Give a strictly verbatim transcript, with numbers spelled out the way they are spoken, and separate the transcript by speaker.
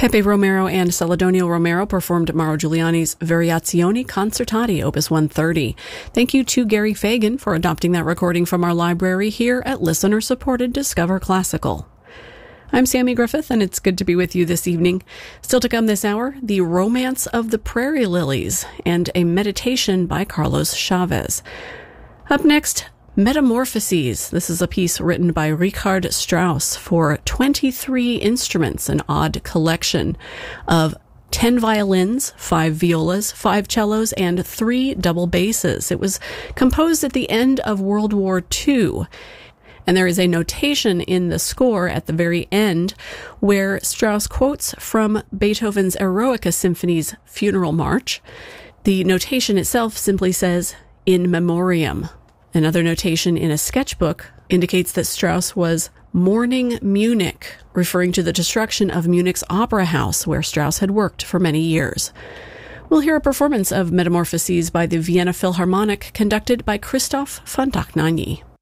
Speaker 1: Pepe Romero and Celedonio Romero performed Mauro Giuliani's Variazioni Concertati, Opus one thirty. Thank you to Gary Fagan for adopting that recording from our library here at listener-supported Discover Classical. I'm Sammy Griffith, and it's good to be with you this evening. Still to come this hour, The Romance of the Prairie Lilies and a meditation by Carlos Chavez. Up next, Metamorphoses. This is a piece written by Richard Strauss for twenty-three instruments, an odd collection of ten violins, five violas, five cellos, and three double basses. It was composed at the end of World War Two. And there is a notation in the score at the very end where Strauss quotes from Beethoven's Eroica Symphony's Funeral March. The notation itself simply says, "In memoriam." Another notation in a sketchbook indicates that Strauss was mourning Munich, referring to the destruction of Munich's opera house where Strauss had worked for many years. We'll hear a performance of Metamorphoses by the Vienna Philharmonic conducted by Christoph von Dohnanyi.